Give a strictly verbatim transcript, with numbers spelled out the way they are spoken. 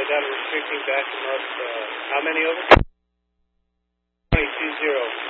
down restricting back from us. Uh, how many over? twenty-two zero.